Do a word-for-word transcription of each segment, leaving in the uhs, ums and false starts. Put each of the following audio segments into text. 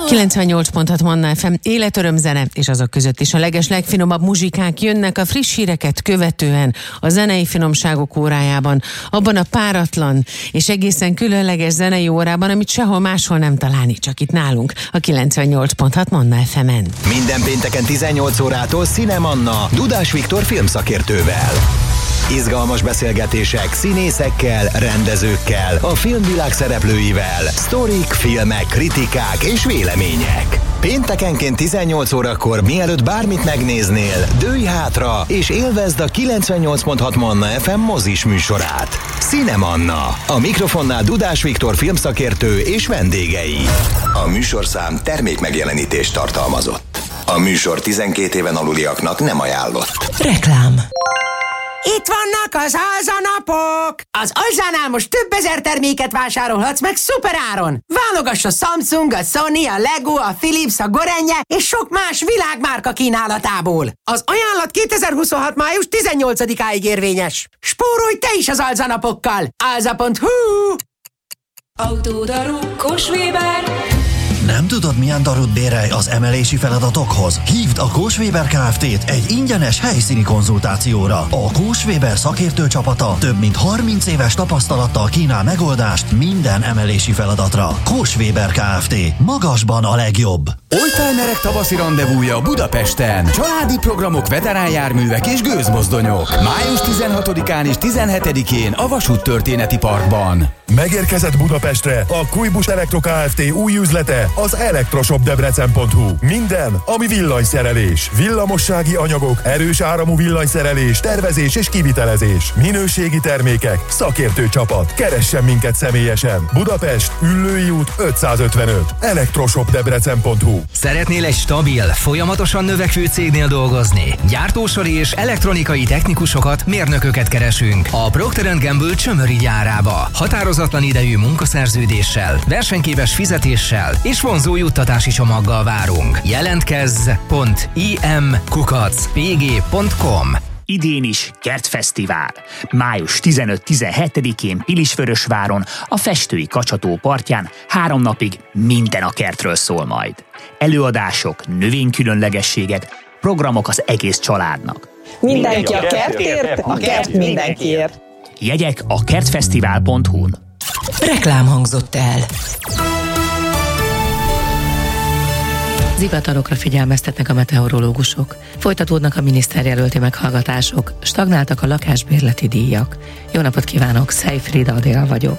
kilencvennyolc pont hat Manna ef em, életöröm zene, és azok között is a leges legfinomabb muzsikák jönnek a friss híreket követően a zenei finomságok órájában, abban a páratlan és egészen különleges zenei órában, amit sehol máshol nem találni, csak itt nálunk, a kilencvennyolc pont hat Manna ef emen. Minden pénteken tizennyolc órától Színe Manna Dudás Viktor filmszakértővel. Izgalmas beszélgetések színészekkel, rendezőkkel, a filmvilág szereplőivel, sztorik, filmek, kritikák és vélemények. Péntekenként tizennyolc órakor, mielőtt bármit megnéznél, dőlj hátra és élvezd a kilencvennyolc pont hat Manna ef em mozis műsorát. Színe Manna. A mikrofonnál Dudás Viktor filmszakértő és vendégei. A műsorszám termék megjelenítést tartalmazott. A műsor tizenkét éven aluliaknak nem ajánlott. Reklám. Itt vannak az alzanapok! Az Alzánál most több ezer terméket vásárolhatsz meg szuperáron! Válogass a Samsung, a Sony, a Lego, a Philips, a Gorenje és sok más világmárka kínálatából. Az ajánlat kétezer-huszonhat. május tizennyolcadikáig érvényes. Spórolj te is az alzanapokkal! alza pont hu. Autódaru Kós-Weber. Nem tudod, milyen darut bérelj az emelési feladatokhoz? Hívd a Kós-Weber Kft-t egy ingyenes helyszíni konzultációra. A Kós-Weber szakértő csapata több mint harminc éves tapasztalattal kínál megoldást minden emelési feladatra. Kós-Weber Kft. Magasban a legjobb. Oldtimerek tavaszi randevúja Budapesten. Családi programok, veteránjárművek és gőzmozdonyok. május tizenhatodikán és tizenhetedikén a Vasúttörténeti Parkban. Megérkezett Budapestre a Kujbus Elektro Kft. Új üzlete, az elektroshop debrecen pont hu. Minden, ami villanyszerelés, villamossági anyagok, erős áramú villanyszerelés, tervezés és kivitelezés, minőségi termékek, szakértő csapat. Keressen minket személyesen. Budapest, Üllői út ötszázötvenöt. elektroshop debrecen pont hu. Szeretnél egy stabil, folyamatosan növekvő cégnél dolgozni? Gyártósori és elektronikai technikusokat, mérnököket keresünk a Procter and Gamble Csömöri gyárába. Határozatlan idejű munkaszerződéssel, versenyképes fizetéssel és vonzó juttatási csomaggal várunk. Jelentkezz pont im kukac pg pont com. Idén is Kertfesztivál. május tizenöt-tizenhetedikén Pilisvörösváron, a Festői Kacsató partján három napig minden a kertről szól majd. Előadások, növénykülönlegességek, programok az egész családnak. Mindenki a kertért, a kert mindenkiért. Jegyek a kertfesztivál pont hu-n. Reklám hangzott el. Zivatarokra figyelmeztetnek a meteorológusok. Folytatódnak a miniszterjelölti meghallgatások, stagnáltak a lakásbérleti díjak. Jó napot kívánok, Szejfrida Adél vagyok.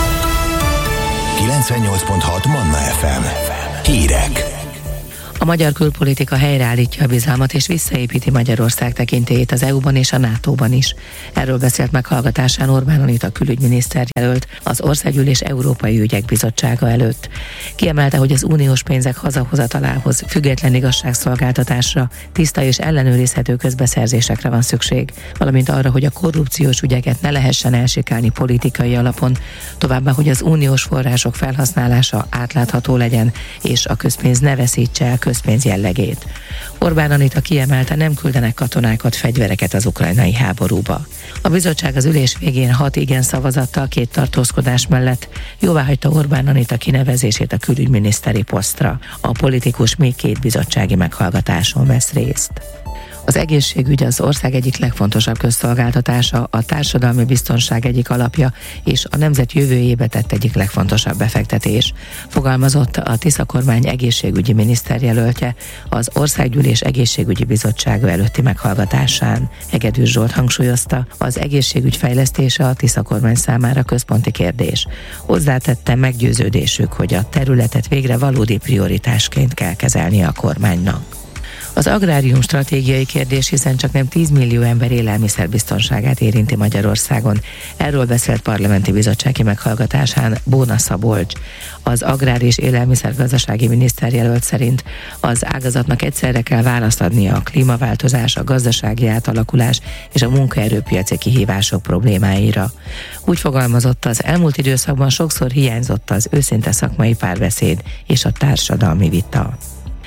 kilencvennyolc pont hat Manna ef em. Hírek. A magyar külpolitika helyreállítja a bizalmat és visszaépíti Magyarország tekintélyét az é u-ban és a nátóban is. Erről beszélt meghallgatásán Orbán Anita külügyminiszter jelölt az Országgyűlés Európai Ügyek Bizottsága előtt. Kiemelte, hogy az uniós pénzek hazahozatalához, független igazságszolgáltatásra, tiszta és ellenőrizhető közbeszerzésekre van szükség, valamint arra, hogy a korrupciós ügyeket ne lehessen elsikálni politikai alapon, továbbá, hogy az uniós források felhasználása átlátható legyen, és a közpénz ne veszítse el közpénz jellegét. Orbán Anita kiemelte, nem küldenek katonákat, fegyvereket az ukrajnai háborúba. A bizottság az ülés végén hat igen szavazattal, két tartózkodás mellett jóváhagyta Orbán Anita kinevezését a külügyminiszteri posztra. A politikus még két bizottsági meghallgatáson vesz részt. Az egészségügy az ország egyik legfontosabb közszolgáltatása, a társadalmi biztonság egyik alapja és a nemzet jövőjébe tett egyik legfontosabb befektetés, fogalmazott a Tisza kormány egészségügyi miniszterjelöltje az Országgyűlés Egészségügyi Bizottsága előtti meghallgatásán. Hegedűs Zsolt hangsúlyozta, az egészségügy fejlesztése a Tisza kormány számára központi kérdés. Hozzátette, meggyőződésük, hogy a területet végre valódi prioritásként kell kezelnie a kormánynak. Az agrárium stratégiai kérdés, hiszen csak nem tíz millió ember élelmiszerbiztonságát érinti Magyarországon. Erről beszélt parlamenti bizottsági meghallgatásán Bóna Szabolcs. Az agrár- és élelmiszergazdasági miniszterjelölt szerint az ágazatnak egyszerre kell választ adnia a klímaváltozás, a gazdasági átalakulás és a munkaerőpiaci kihívások problémáira. Úgy fogalmazott, az elmúlt időszakban sokszor hiányzott az őszinte szakmai párbeszéd és a társadalmi vita.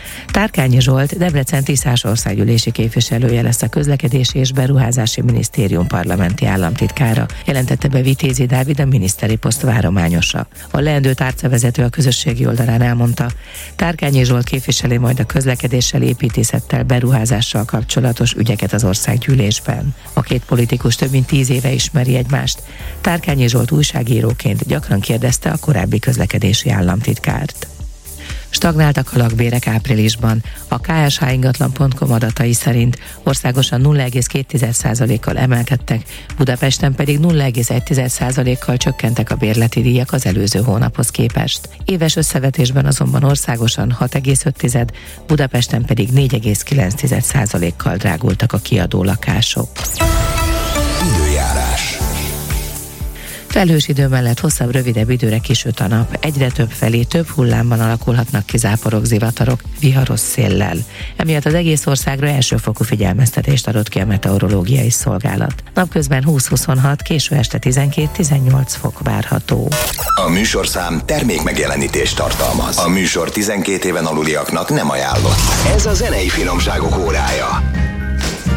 Tárkányi Zsolt, Debrecen Tiszás országgyűlési képviselője lesz a Közlekedési és Beruházási Minisztérium parlamenti államtitkára, jelentette be Vitézi Dávid, a miniszteri poszt várományosa. A leendő tárcavezető a közösségi oldalán elmondta, Tárkányi Zsolt képviseli majd a közlekedéssel, építészettel, beruházással kapcsolatos ügyeket az országgyűlésben. A két politikus több mint tíz éve ismeri egymást. Tárkányi Zsolt újságíróként gyakran kérdezte a korábbi közlekedési államtitkárt. Stagnáltak a lakbérek áprilisban. A ká es há ingatlan pont com adatai szerint országosan nulla egész két százalékkal emelkedtek, Budapesten pedig nulla egész egy százalékkal csökkentek a bérleti díjak az előző hónaphoz képest. Éves összevetésben azonban országosan hat egész öt, Budapesten pedig négy egész kilenc százalékkal drágultak a kiadó lakások. Időjárás. Felhős idő mellett hosszabb, rövidebb időre kisüt a nap. Egyre több felé több hullámban alakulhatnak ki záporok, zivatarok, viharos széllel. Emiatt az egész országra elsőfokú figyelmeztetést adott ki a meteorológiai szolgálat. Napközben húsz-huszonhat, késő este tizenkét-tizennyolc fok várható. A műsorszám termék megjelenítést tartalmaz. A műsor tizenkét éven aluliaknak nem ajánlott. Ez a zenei finomságok órája.